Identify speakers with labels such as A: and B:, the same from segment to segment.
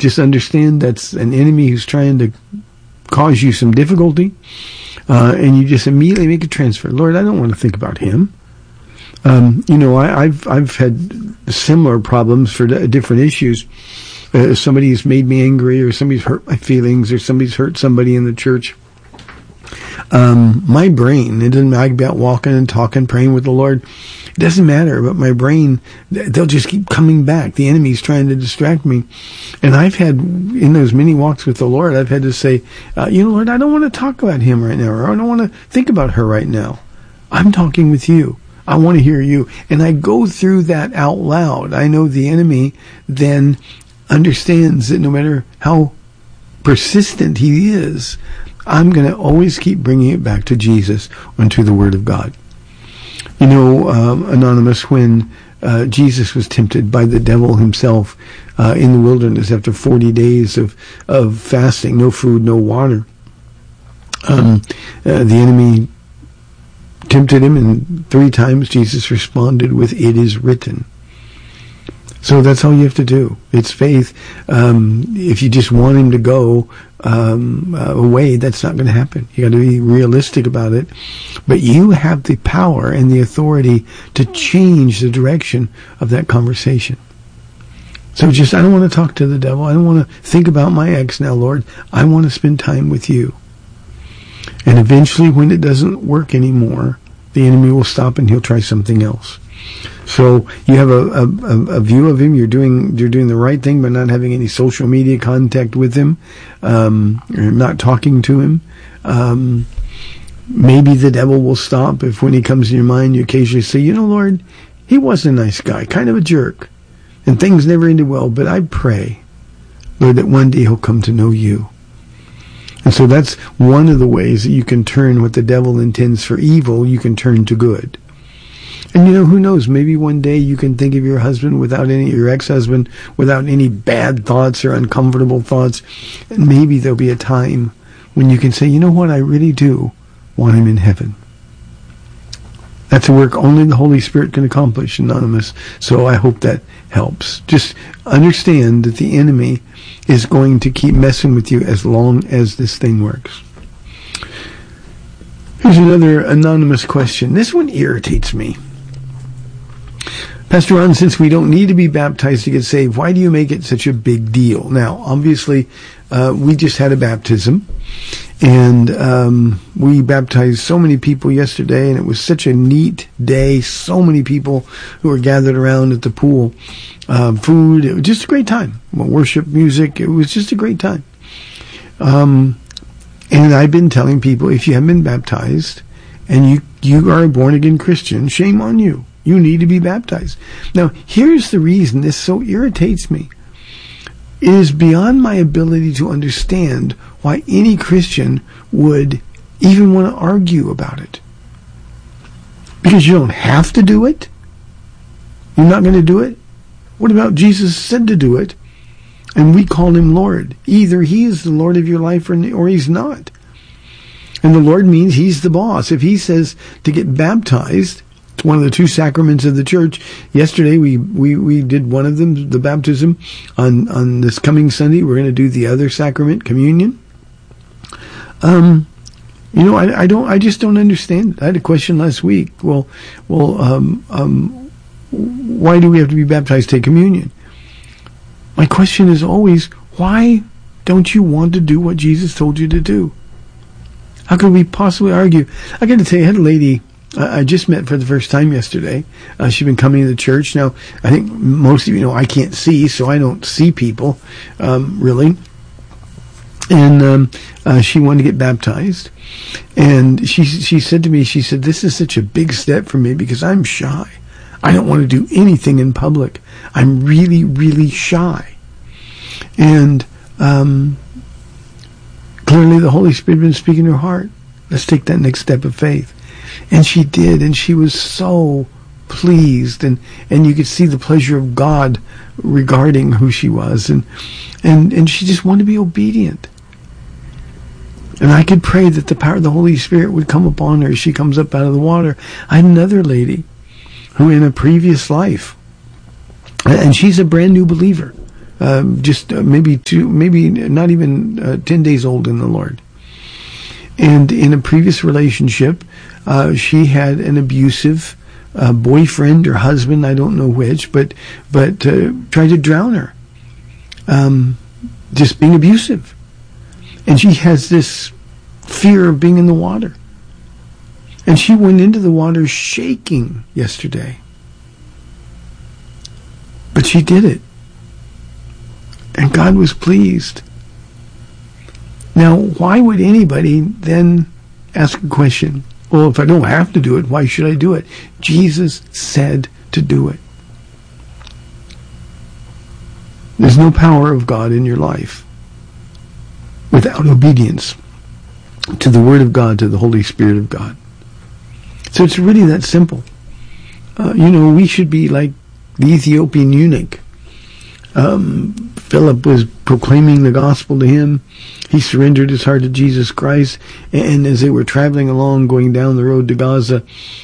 A: just understand that's an enemy who's trying to cause you some difficulty, and you just immediately make a transfer. Lord, I don't want to think about him. I've had similar problems for different issues. Somebody's made me angry, or somebody's hurt my feelings, or somebody's hurt somebody in the church. My brain, it doesn't matter, I can be out walking and talking, praying with the Lord. It doesn't matter, but my brain, they'll just keep coming back. The enemy's trying to distract me. And I've had, in those many walks with the Lord, I've had to say, Lord, I don't want to talk about him right now, or I don't want to think about her right now. I'm talking with you. I want to hear you. And I go through that out loud. I know the enemy then understands that no matter how persistent he is, I'm going to always keep bringing it back to Jesus and to the Word of God. Anonymous, when Jesus was tempted by the devil himself in the wilderness after 40 days of fasting, no food, no water, the enemy tempted him, and 3 times Jesus responded with, "It is written." So that's all you have to do. It's faith. If you just want him to go away, that's not going to happen. You got to be realistic about it. But you have the power and the authority to change the direction of that conversation. So I don't want to talk to the devil. I don't want to think about my ex now, Lord. I want to spend time with you. And eventually, when it doesn't work anymore, the enemy will stop and he'll try something else. So you have a view of him. You're doing the right thing by not having any social media contact with him, or not talking to him. Maybe the devil will stop if, when he comes in your mind, you occasionally say, Lord, he was a nice guy, kind of a jerk, and things never ended well. But I pray, Lord, that one day he'll come to know you. And so that's one of the ways that you can turn what the devil intends for evil, you can turn to good. And who knows, maybe one day you can think of your husband your ex-husband, without any bad thoughts or uncomfortable thoughts. And maybe there'll be a time when you can say, you know what, I really do want him in heaven. That's a work only the Holy Spirit can accomplish, Anonymous. So I hope that helps. Just understand that the enemy is going to keep messing with you as long as this thing works. Here's another anonymous question. This one irritates me. Pastor Ron, since we don't need to be baptized to get saved, why do you make it such a big deal? Now, obviously, we just had a baptism, and we baptized so many people yesterday, and it was such a neat day. So many people who were gathered around at the pool. Food, it was just a great time. Worship, music, it was just a great time. And I've been telling people, if you haven't been baptized, and you are a born-again Christian, shame on you. You need to be baptized. Now, here's the reason this so irritates me. It is beyond my ability to understand why any Christian would even want to argue about it. Because you don't have to do it. You're not going to do it. What about Jesus said to do it, and we call him Lord? Either he is the Lord of your life or he's not. And the Lord means he's the boss. If he says to get baptized, it's one of the 2 sacraments of the church. Yesterday we did one of them, the baptism. On this coming Sunday, we're going to do the other sacrament, communion. I just don't understand. I had a question last week. Why do we have to be baptized to take communion? My question is always, why don't you want to do what Jesus told you to do? How could we possibly argue? I got to tell you, I had a lady I just met for the first time yesterday. She's been coming to the church. Now, I think most of you know I can't see, so I don't see people, really. And she wanted to get baptized. And she said to me, this is such a big step for me because I'm shy. I don't want to do anything in public. I'm really, really shy. And clearly the Holy Spirit had been speaking to her heart. Let's take that next step of faith. And she did, and she was so pleased, and you could see the pleasure of God regarding who she was, and she just wanted to be obedient. And I could pray that the power of the Holy Spirit would come upon her as she comes up out of the water. I had another lady who in a previous life, and she's a brand new believer, maybe not even 10 days old in the Lord. And in a previous relationship, she had an abusive boyfriend or husband, I don't know which, but tried to drown her. Just being abusive. And she has this fear of being in the water. And she went into the water shaking yesterday. But she did it. And God was pleased. Now, why would anybody then ask a question? Well, if I don't have to do it, why should I do it? Jesus said to do it. There's no power of God in your life without obedience to the Word of God, to the Holy Spirit of God. So it's really that simple. We should be like the Ethiopian eunuch. Philip was proclaiming the gospel to him. He surrendered his heart to Jesus Christ. And as they were traveling along, going down the road to Gaza,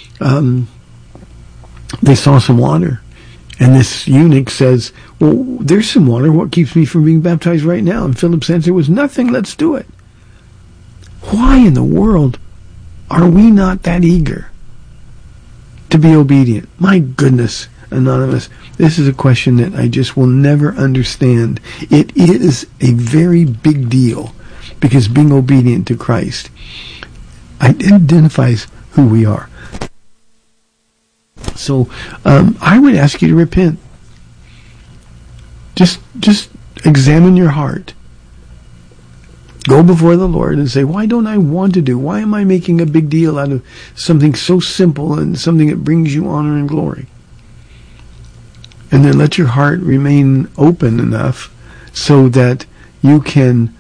A: they saw some water. And this eunuch says, well, there's some water. What keeps me from being baptized right now? And Philip's answer was, nothing. Let's do it. Why in the world are we not that eager to be obedient? My goodness, Anonymous, this is a question that I just will never understand. It is a very big deal because being obedient to Christ identifies who we are. So I would ask you to repent. Just examine your heart. Go before the Lord and say, why don't I want to do? Why am I making a big deal out of something so simple and something that brings you honor and glory? And then let your heart remain open enough so that you can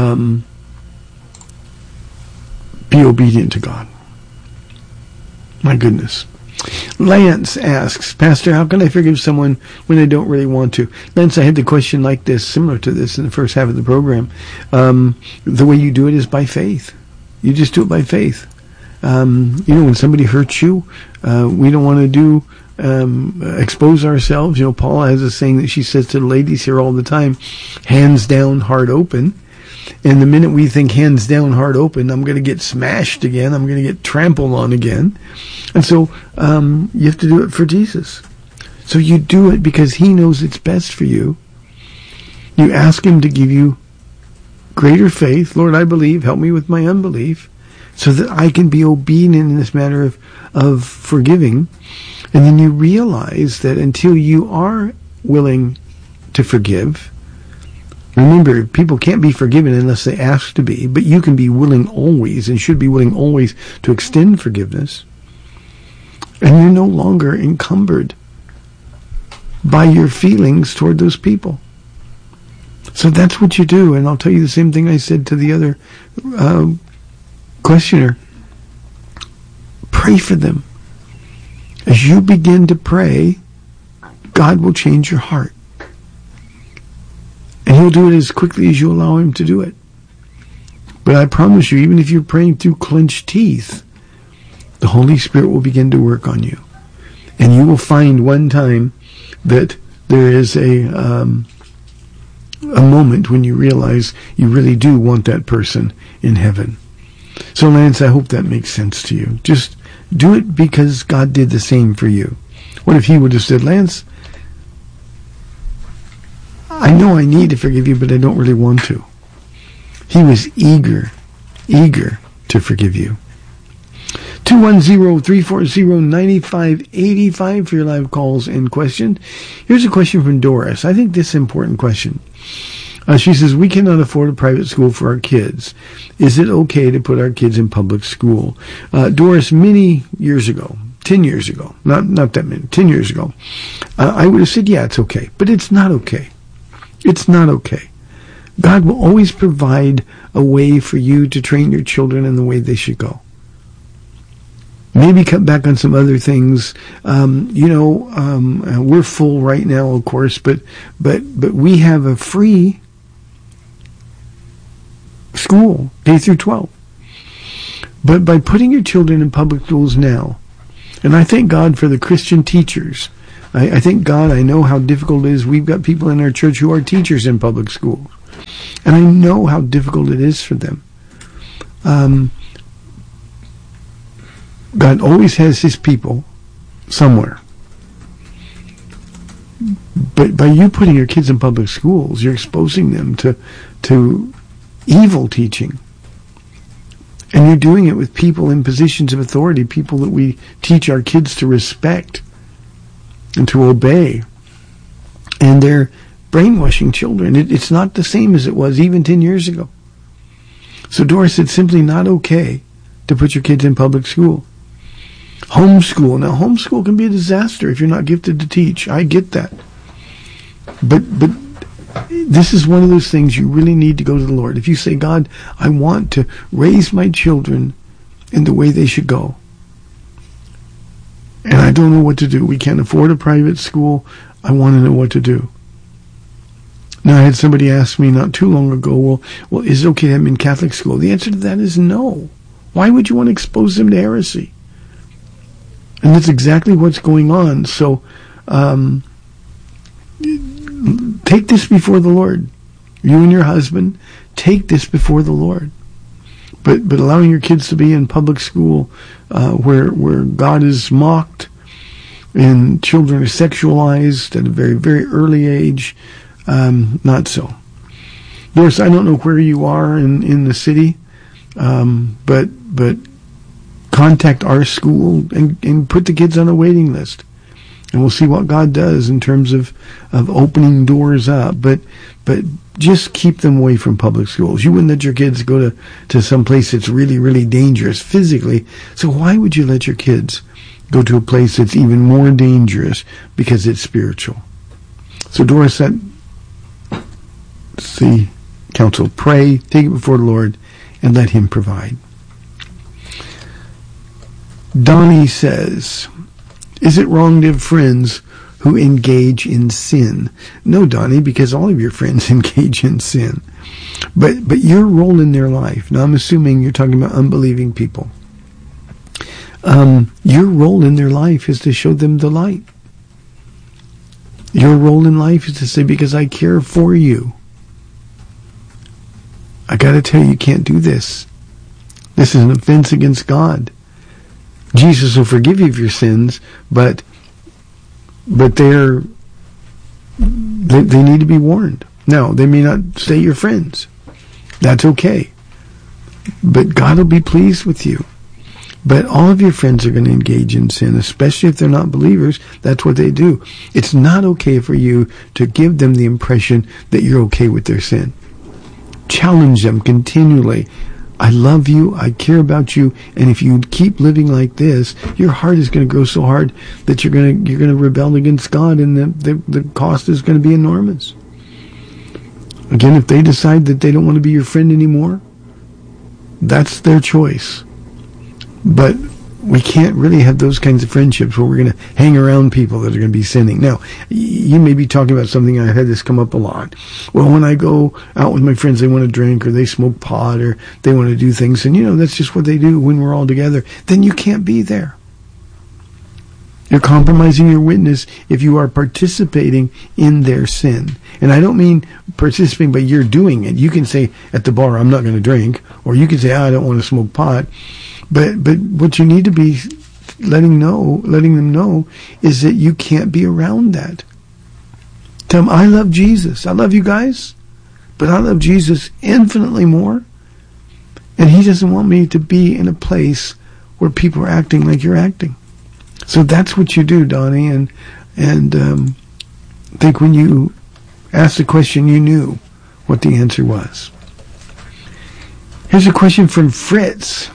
A: be obedient to God. My goodness. Lance asks, Pastor, how can I forgive someone when I don't really want to? Lance, I had the question like this, similar to this in the first half of the program. The way you do it is by faith. You just do it by faith. When somebody hurts you, we don't want to expose ourselves. Paul has a saying that she says to the ladies here all the time, hands down, heart open. And the minute we think hands down, heart open, I'm going to get smashed again. I'm going to get trampled on again. And so you have to do it for Jesus. So you do it because he knows it's best for you. You ask him to give you greater faith. Lord, I believe. Help me with my unbelief so that I can be obedient in this matter of forgiving. And then you realize that until you are willing to forgive, remember, people can't be forgiven unless they ask to be, but you can be willing always and should be willing always to extend forgiveness. And you're no longer encumbered by your feelings toward those people. So that's what you do. And I'll tell you the same thing I said to the other questioner. Pray for them. As you begin to pray, God will change your heart. And he'll do it as quickly as you allow him to do it. But I promise you, even if you're praying through clenched teeth, the Holy Spirit will begin to work on you. And you will find one time that there is a moment when you realize you really do want that person in heaven. So Lance, I hope that makes sense to you. Just do it because God did the same for you. What if he would have said, Lance, I know I need to forgive you, but I don't really want to. He was eager to forgive you. 210-340-9585 for your live calls and questions. Here's a question from Doris. I think this is an important question. She says, we cannot afford a private school for our kids. Is it okay to put our kids in public school? Doris, many years ago, 10 years ago, not that many, 10 years ago, I would have said, yeah, it's okay. But it's not okay. It's not okay. God will always provide a way for you to train your children in the way they should go. Maybe cut back on some other things. We're full right now, of course, but we have a free school, K through 12. But by putting your children in public schools now, and I thank God for the Christian teachers I thank God. I know how difficult it is. We've got people in our church who are teachers in public schools, and I know how difficult it is for them. God always has his people somewhere. But by you putting your kids in public schools, you're exposing them to evil teaching. And you're doing it with people in positions of authority, people that we teach our kids to respect and to obey. And they're brainwashing children. It's not the same as it was even 10 years ago. So Doris, it's simply not okay to put your kids in public school. Homeschool. Now, homeschool can be a disaster if you're not gifted to teach. I get that. But this is one of those things you really need to go to the Lord. If you say, God, I want to raise my children in the way they should go, and I don't know what to do. We can't afford a private school. I want to know what to do. Now, I had somebody ask me not too long ago, well, is it okay to have them in Catholic school? The answer to that is no. Why would you want to expose them to heresy? And that's exactly what's going on. So, take this before the Lord. You and your husband, take this before the Lord. But allowing your kids to be in public school, where God is mocked and children are sexualized at a very, very early age, not so. Doris, I don't know where you are in the city, but contact our school and put the kids on a waiting list. And we'll see what God does in terms of opening doors up. But just keep them away from public schools. You wouldn't let your kids go to some place that's really, really dangerous physically. So why would you let your kids go to a place that's even more dangerous because it's spiritual? So Doris, that's the counsel. Pray, take it before the Lord, and let him provide. Donnie says, is it wrong to have friends who engage in sin? No, Donnie, because all of your friends engage in sin. But your role in their life, now I'm assuming you're talking about unbelieving people. Your role in their life is to show them the light. Your role in life is to say, because I care for you, I got to tell you, you can't do this. This is an offense against God. Jesus will forgive you of your sins, but they need to be warned. Now, they may not stay your friends. That's okay. But God will be pleased with you. But all of your friends are going to engage in sin, especially if they're not believers. That's what they do. It's not okay for you to give them the impression that you're okay with their sin. Challenge them continually. I love you, I care about you, and if you keep living like this, your heart is going to grow so hard that you're going to rebel against God, and the cost is going to be enormous. Again, if they decide that they don't want to be your friend anymore, that's their choice. But we can't really have those kinds of friendships where we're going to hang around people that are going to be sinning. Now, you may be talking about something, I've had this come up a lot. Well, when I go out with my friends, they want to drink or they smoke pot or they want to do things, and that's just what they do when we're all together. Then you can't be there. You're compromising your witness if you are participating in their sin. And I don't mean participating, but you're doing it. You can say at the bar, I'm not going to drink, or you can say, I don't want to smoke pot. But what you need to be letting them know is that you can't be around that. Tell them, I love Jesus. I love you guys, but I love Jesus infinitely more. And he doesn't want me to be in a place where people are acting like you're acting. So that's what you do, Donnie. And I think when you asked the question, you knew what the answer was. Here's a question from Fritz.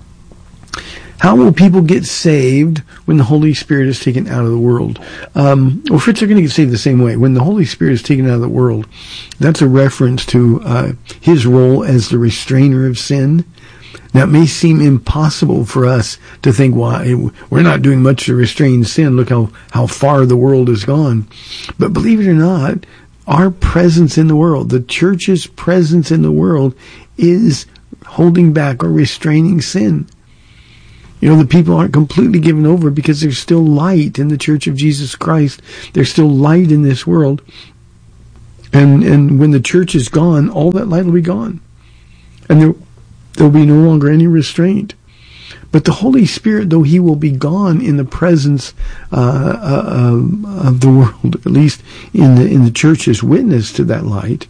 A: How will people get saved when the Holy Spirit is taken out of the world? Well, Fritz, are going to get saved the same way. When the Holy Spirit is taken out of the world, that's a reference to his role as the restrainer of sin. Now, it may seem impossible for us to think, well, we're not doing much to restrain sin. Look how far the world has gone. But believe it or not, our presence in the world, the church's presence in the world, is holding back or restraining sin. The people aren't completely given over because there's still light in the Church of Jesus Christ. There's still light in this world. And when the church is gone, all that light will be gone. And there'll be no longer any restraint. But the Holy Spirit, though he will be gone in the presence of the world, at least in the church's witness to that light,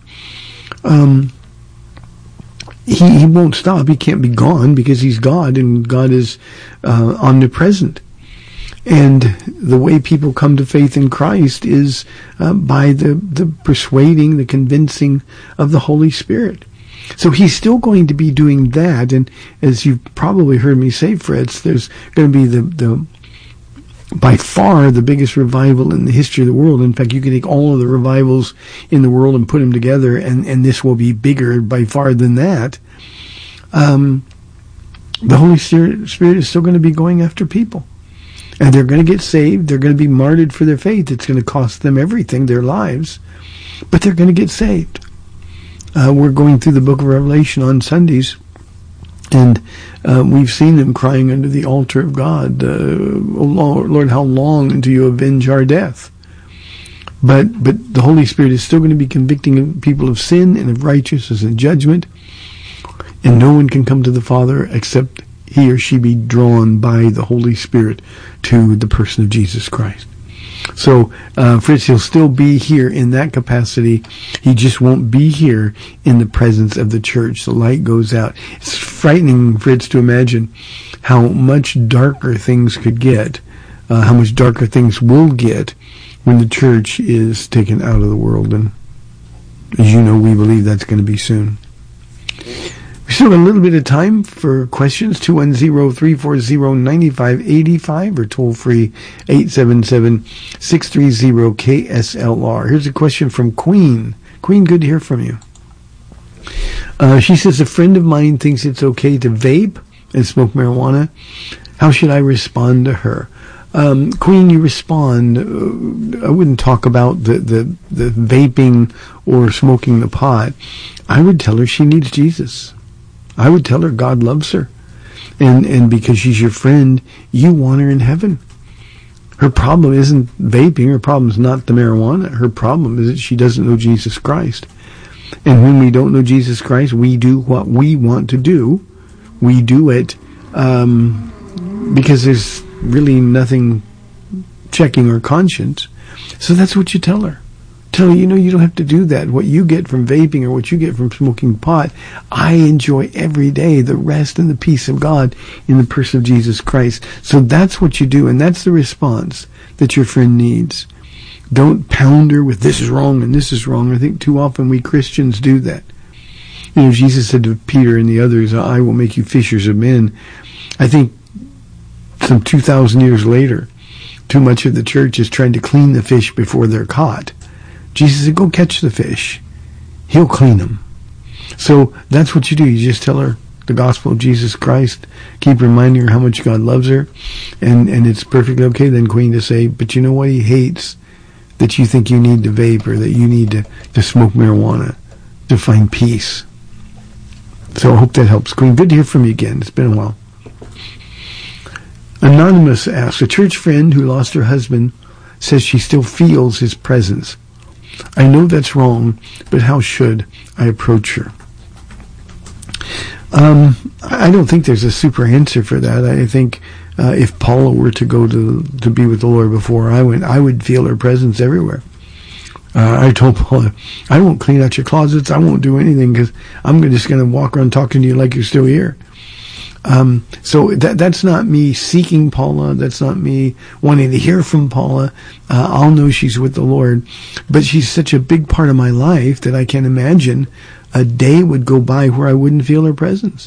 A: he won't stop. He can't be gone because he's God, and God is omnipresent. And the way people come to faith in Christ is by the persuading, the convincing of the Holy Spirit. So he's still going to be doing that, and as you've probably heard me say, Fritz, there's going to be the by far the biggest revival in the history of the world. In fact, you can take all of the revivals in the world and put them together, and this will be bigger by far than that. The Holy Spirit is still going to be going after people. And they're going to get saved. They're going to be martyred for their faith. It's going to cost them everything, their lives. But they're going to get saved. We're going through the book of Revelation on Sundays, and we've seen them crying under the altar of God, "Oh Lord, how long until you avenge our death?" But the Holy Spirit is still going to be convicting people of sin and of righteousness and judgment, and no one can come to the Father except he or she be drawn by the Holy Spirit to the person of Jesus Christ. So, Fritz, he'll still be here in that capacity. He just won't be here in the presence of the church. The light goes out. It's frightening, Fritz, to imagine how much darker things could get, how much darker things will get when the church is taken out of the world. And as you know, we believe that's going to be soon. We still have a little bit of time for questions. 210-340-9585 or toll free 877-630-KSLR. Here's a question from Queen. Queen, good to hear from you. She says, a friend of mine thinks it's okay to vape and smoke marijuana. How should I respond to her? Queen, you respond. I wouldn't talk about the vaping or smoking the pot. I would tell her she needs Jesus. I would tell her God loves her. And because she's your friend, you want her in heaven. Her problem isn't vaping. Her problem is not the marijuana. Her problem is that she doesn't know Jesus Christ. And when we don't know Jesus Christ, we do what we want to do. We do it because there's really nothing checking our conscience. So that's what you tell her. Tell her, you don't have to do that. What you get from vaping or what you get from smoking pot, I enjoy every day the rest and the peace of God in the person of Jesus Christ. So that's what you do, and that's the response that your friend needs. Don't pound her with this is wrong and this is wrong. I think too often we Christians do that. Jesus said to Peter and the others, I will make you fishers of men. I think some 2,000 years later, too much of the church is trying to clean the fish before they're caught. Jesus said, go catch the fish. He'll clean them. So that's what you do. You just tell her the gospel of Jesus Christ. Keep reminding her how much God loves her. And it's perfectly okay then, Queen, to say, but you know what? He hates that you think you need to vape or that you need to smoke marijuana to find peace. So I hope that helps, Queen. Good to hear from you again. It's been a while. Anonymous asks, a church friend who lost her husband says she still feels his presence. I know that's wrong, but how should I approach her? I don't think there's a super answer for that. I think if Paula were to go to be with the Lord before I went, I would feel her presence everywhere. I told Paula, I won't clean out your closets. I won't do anything because I'm just going to walk around talking to you like you're still here. So that's not me seeking Paula. That's not me wanting to hear from Paula. I'll know she's with the Lord. But she's such a big part of my life that I can't imagine a day would go by where I wouldn't feel her presence.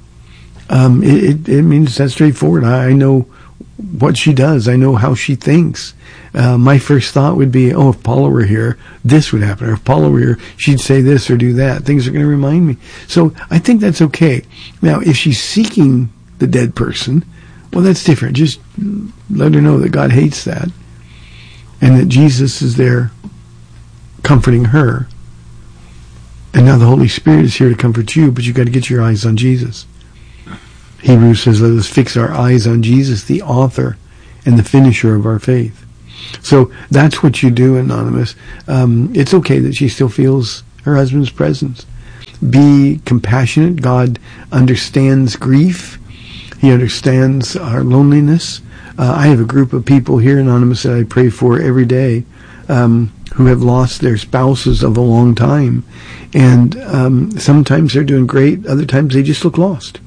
A: It means that's straightforward. I know what she does. I know how she thinks. My first thought would be, if Paula were here, this would happen. Or if Paula were here, she'd say this or do that. Things are going to remind me. So I think that's okay. Now, if she's seeking the dead person, well, that's different. Just let her know that God hates that and that Jesus is there comforting her. And now the Holy Spirit is here to comfort you, but you got to get your eyes on Jesus. Hebrews says, let us fix our eyes on Jesus, the author and the finisher of our faith. So that's what you do, Anonymous. It's okay that she still feels her husband's presence. Be compassionate. God understands grief. He understands our loneliness. I have a group of people here, Anonymous, that I pray for every day, who have lost their spouses of a long time. And sometimes they're doing great, other times they just look lost.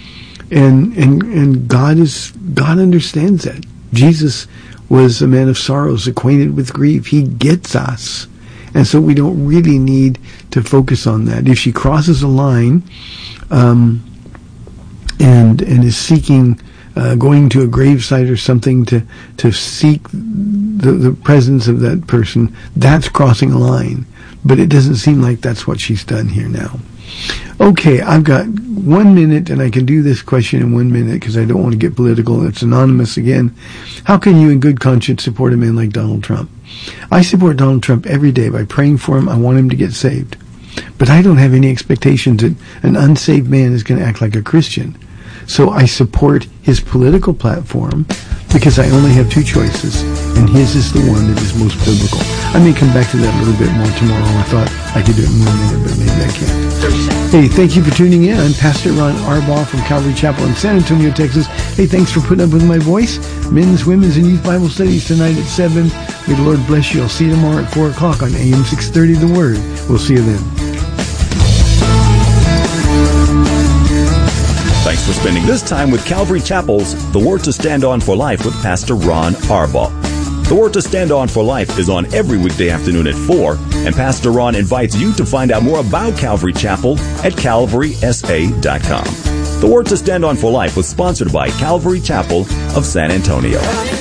A: And God understands that. Jesus was a man of sorrows, acquainted with grief. He gets us. And so we don't really need to focus on that. If she crosses a line and is seeking, going to a gravesite or something to seek the presence of that person, that's crossing a line. But it doesn't seem like that's what she's done here now. Okay, I've got 1 minute, and I can do this question in 1 minute because I don't want to get political. It's Anonymous again. How can you in good conscience support a man like Donald Trump? I support Donald Trump every day by praying for him. I want him to get saved. But I don't have any expectations that an unsaved man is going to act like a Christian. So I support his political platform because I only have two choices, and his is the one that is most biblical. I may come back to that a little bit more tomorrow. I thought I could do it in 1 minute, but maybe I can't. Hey, thank you for tuning in. I'm Pastor Ron Arbaugh from Calvary Chapel in San Antonio, Texas. Hey, thanks for putting up with my voice. Men's, women's, and youth Bible studies tonight at 7. May the Lord bless you. I'll see you tomorrow at 4 o'clock on AM 630 The Word. We'll see you then.
B: Thanks for spending this time with Calvary Chapel's The Word to Stand On for Life with Pastor Ron Arbaugh. The Word to Stand On for Life is on every weekday afternoon at 4, and Pastor Ron invites you to find out more about Calvary Chapel at calvarysa.com. The Word to Stand On for Life was sponsored by Calvary Chapel of San Antonio.